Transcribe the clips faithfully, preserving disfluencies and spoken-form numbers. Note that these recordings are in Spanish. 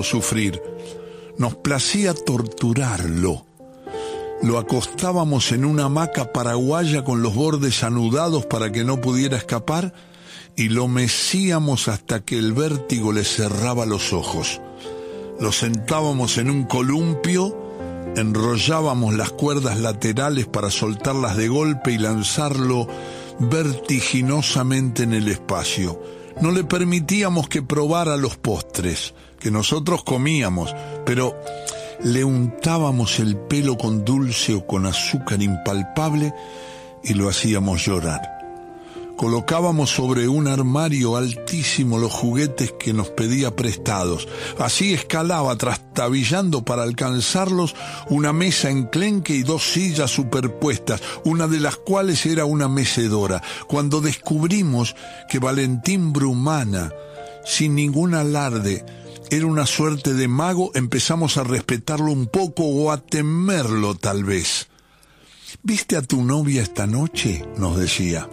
sufrir. Nos placía torturarlo. Lo acostábamos en una hamaca paraguaya con los bordes anudados para que no pudiera escapar y lo mecíamos hasta que el vértigo le cerraba los ojos. Lo sentábamos en un columpio, enrollábamos las cuerdas laterales para soltarlas de golpe y lanzarlo vertiginosamente en el espacio. No le permitíamos que probara los postres, que nosotros comíamos, pero le untábamos el pelo con dulce o con azúcar impalpable y lo hacíamos llorar. Colocábamos sobre un armario altísimo los juguetes que nos pedía prestados. Así escalaba, trastabillando para alcanzarlos, una mesa enclenque y dos sillas superpuestas, una de las cuales era una mecedora. Cuando descubrimos que Valentín Brumana, sin ningún alarde, era una suerte de mago, empezamos a respetarlo un poco o a temerlo tal vez. ¿Viste a tu novia esta noche?, nos decía.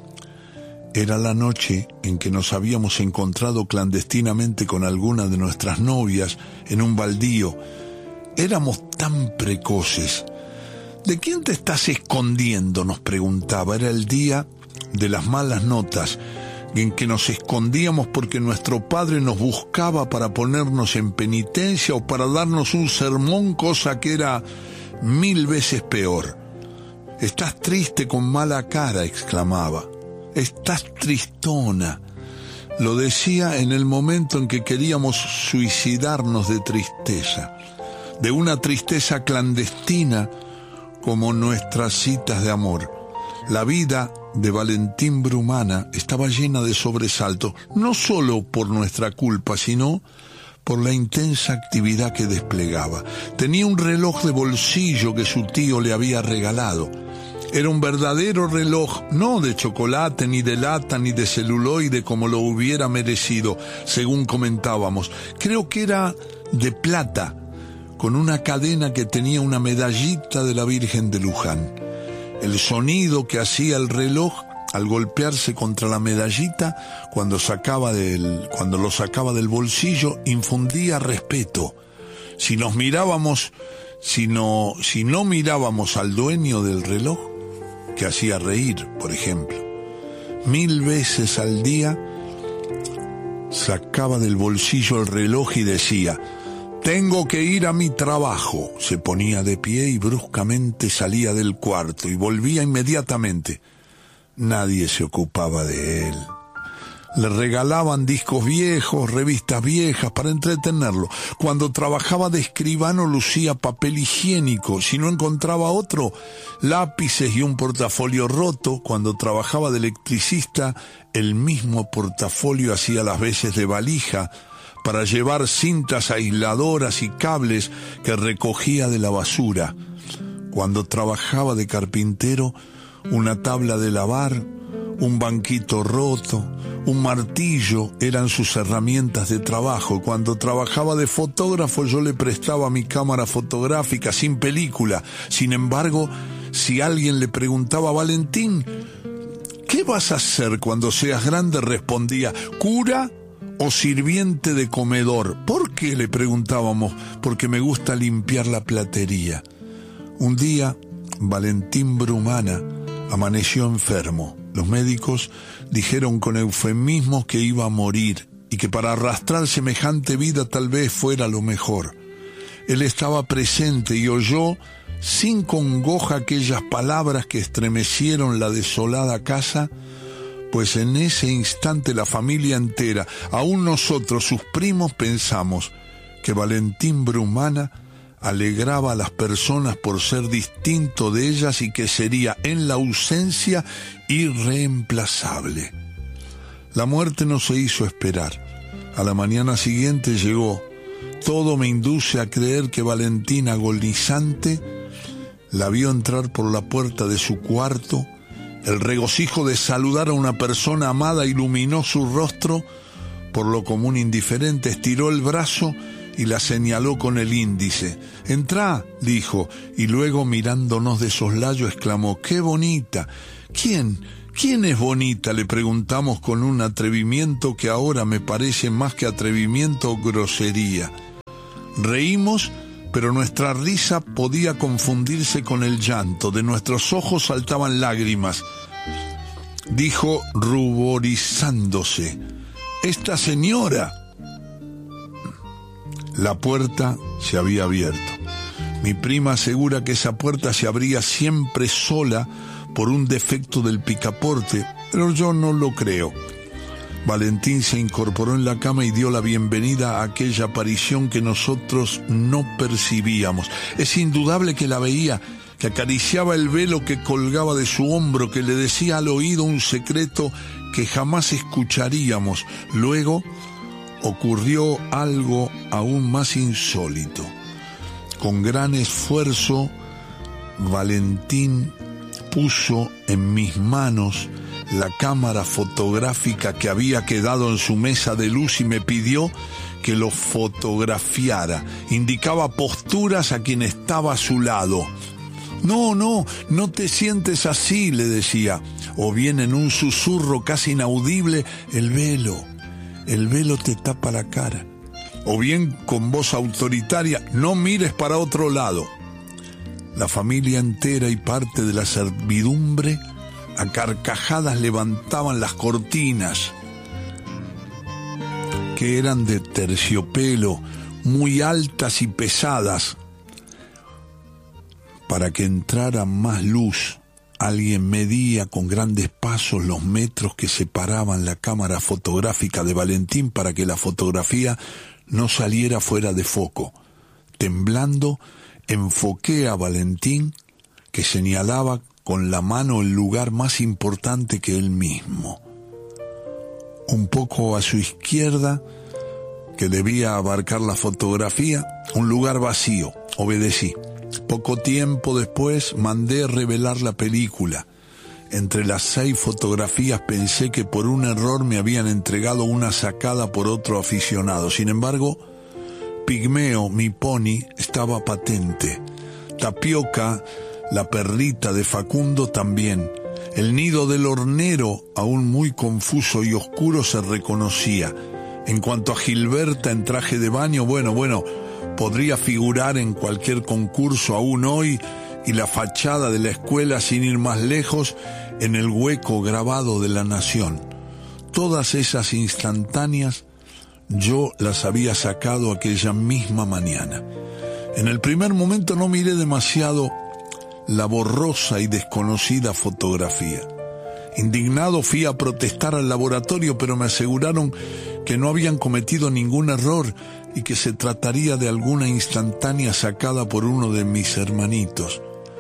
Era la noche en que nos habíamos encontrado clandestinamente con alguna de nuestras novias en un baldío. Éramos tan precoces. ¿De quién te estás escondiendo?, nos preguntaba. Era el día de las malas notas, en que nos escondíamos porque nuestro padre nos buscaba para ponernos en penitencia o para darnos un sermón, cosa que era mil veces peor. «Estás triste con mala cara», exclamaba. «Estás tristona». Lo decía en el momento en que queríamos suicidarnos de tristeza, de una tristeza clandestina como nuestras citas de amor. La vida de Valentín Brumana estaba llena de sobresaltos, no solo por nuestra culpa, sino por la intensa actividad que desplegaba. Tenía un reloj de bolsillo que su tío le había regalado. Era un verdadero reloj, no de chocolate, ni de lata, ni de celuloide como lo hubiera merecido, según comentábamos. Creo que era de plata, con una cadena que tenía una medallita de la Virgen de Luján. El sonido que hacía el reloj al golpearse contra la medallita cuando, sacaba del, cuando lo sacaba del bolsillo infundía respeto. Si nos mirábamos, si no, si no mirábamos al dueño del reloj, que hacía reír, por ejemplo. Mil veces al día sacaba del bolsillo el reloj y decía: «Tengo que ir a mi trabajo». Se ponía de pie y bruscamente salía del cuarto y volvía inmediatamente. Nadie se ocupaba de él. Le regalaban discos viejos, revistas viejas para entretenerlo. Cuando trabajaba de escribano lucía papel higiénico. Si no encontraba otro, lápices y un portafolio roto. Cuando trabajaba de electricista, el mismo portafolio hacía las veces de valija para llevar cintas aisladoras y cables que recogía de la basura. Cuando trabajaba de carpintero, una tabla de lavar, un banquito roto, un martillo eran sus herramientas de trabajo. Cuando trabajaba de fotógrafo, yo le prestaba mi cámara fotográfica sin película. Sin embargo, si alguien le preguntaba a Valentín: «¿Qué vas a hacer cuando seas grande?», respondía: «Cura o sirviente de comedor». «¿Por qué?», le preguntábamos. «Porque me gusta limpiar la platería». Un día, Valentín Brumana amaneció enfermo. Los médicos dijeron con eufemismos que iba a morir y que para arrastrar semejante vida tal vez fuera lo mejor. Él estaba presente y oyó sin congoja aquellas palabras que estremecieron la desolada casa, pues en ese instante la familia entera, aún nosotros, sus primos, pensamos que Valentín Brumana alegraba a las personas por ser distinto de ellas y que sería en la ausencia irreemplazable. La muerte no se hizo esperar. A la mañana siguiente llegó. Todo me induce a creer que Valentín, agonizante, la vio entrar por la puerta de su cuarto. El regocijo de saludar a una persona amada iluminó su rostro. Por lo común indiferente, estiró el brazo y la señaló con el índice. «Entrá», dijo, y luego, mirándonos de soslayo, exclamó: «¡Qué bonita!». «¿Quién? ¿Quién es bonita?», le preguntamos con un atrevimiento que ahora me parece más que atrevimiento, grosería. Reímos, pero nuestra risa podía confundirse con el llanto. De nuestros ojos saltaban lágrimas. Dijo ruborizándose: «¡Esta señora!». La puerta se había abierto. Mi prima asegura que esa puerta se abría siempre sola por un defecto del picaporte, pero yo no lo creo. Valentín se incorporó en la cama y dio la bienvenida a aquella aparición que nosotros no percibíamos. Es indudable que la veía, que acariciaba el velo que colgaba de su hombro, que le decía al oído un secreto que jamás escucharíamos. Luego ocurrió algo aún más insólito. Con gran esfuerzo, Valentín puso en mis manos la cámara fotográfica que había quedado en su mesa de luz y me pidió que lo fotografiara. Indicaba posturas a quien estaba a su lado. «No, no, no te sientes así», le decía. O bien en un susurro casi inaudible: «El velo, el velo te tapa la cara». O bien con voz autoritaria: «No mires para otro lado». La familia entera y parte de la servidumbre a carcajadas levantaban las cortinas, que eran de terciopelo, muy altas y pesadas. Para que entrara más luz, alguien medía con grandes pasos los metros que separaban la cámara fotográfica de Valentín para que la fotografía no saliera fuera de foco. Temblando, enfoqué a Valentín, que señalaba con la mano el lugar más importante que él mismo. Un poco a su izquierda, que debía abarcar la fotografía, un lugar vacío. Obedecí. Poco tiempo después mandé revelar la película. Entre las seis fotografías pensé que por un error me habían entregado una sacada por otro aficionado. Sin embargo, Pigmeo, mi pony, estaba patente. Tapioca, la perrita de Facundo, también. El nido del hornero, aún muy confuso y oscuro, se reconocía. En cuanto a Gilberta en traje de baño, bueno, bueno, podría figurar en cualquier concurso aún hoy, y la fachada de la escuela, sin ir más lejos, en el hueco grabado de la nación. Todas esas instantáneas yo las había sacado aquella misma mañana. En el primer momento no miré demasiado la borrosa y desconocida fotografía. Indignado fui a protestar al laboratorio, pero me aseguraron que no habían cometido ningún error y que se trataría de alguna instantánea sacada por uno de mis hermanitos.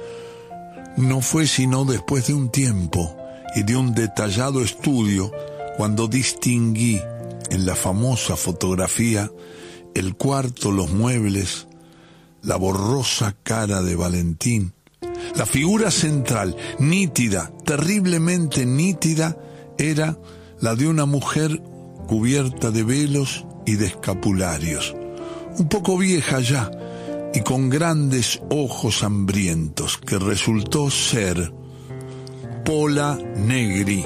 No fue sino después de un tiempo y de un detallado estudio cuando distinguí en la famosa fotografía el cuarto, los muebles, la borrosa cara de Valentín. La figura central, nítida, terriblemente nítida, era la de una mujer cubierta de velos y de escapularios, un poco vieja ya y con grandes ojos hambrientos, que resultó ser Pola Negri.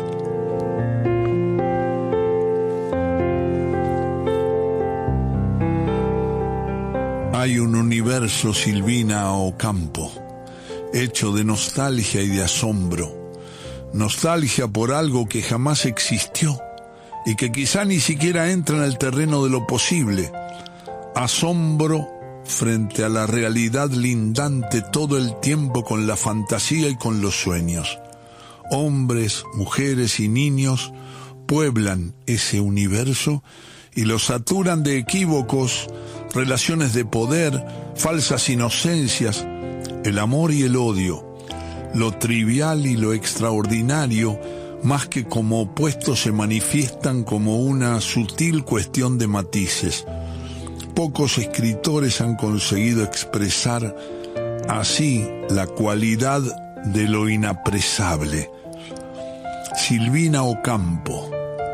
Hay un universo, Silvina Ocampo, hecho de nostalgia y de asombro. Nostalgia por algo que jamás existió y que quizá ni siquiera entra en el terreno de lo posible. Asombro frente a la realidad lindante todo el tiempo con la fantasía y con los sueños. Hombres, mujeres y niños pueblan ese universo y lo saturan de equívocos, relaciones de poder, falsas inocencias, el amor y el odio, lo trivial y lo extraordinario, más que como opuestos, se manifiestan como una sutil cuestión de matices. Pocos escritores han conseguido expresar así la cualidad de lo inapresable. Silvina Ocampo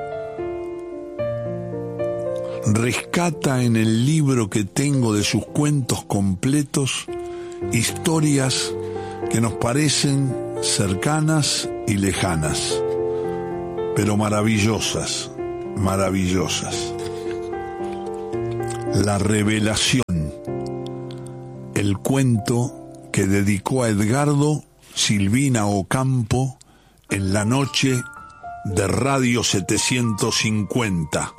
rescata en el libro que tengo de sus cuentos completos historias que nos parecen cercanas y lejanas, pero maravillosas, maravillosas. La revelación el cuento que dedicó a Edgardo Silvina Ocampo en la noche de Radio setecientos cincuenta.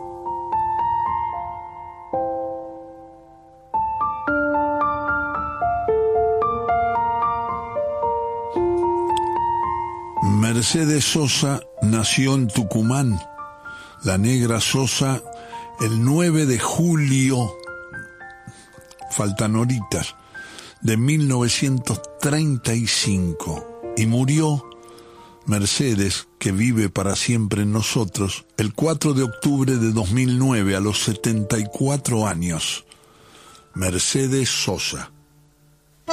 Mercedes Sosa nació en Tucumán, la negra Sosa, el nueve de julio, faltan horitas, de mil novecientos treinta y cinco, y murió Mercedes, que vive para siempre en nosotros, el cuatro de octubre de dos mil nueve, a los setenta y cuatro años. Mercedes Sosa.